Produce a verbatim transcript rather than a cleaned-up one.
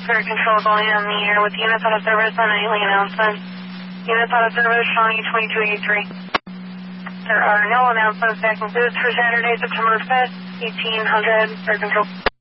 Spirit Control going on the air with units out of service on nightly announcements. Units out of service showing twenty-two eighty-three. There are no announcements. That concludes for Saturday, September fifth, eighteen hundred. Spirit Control.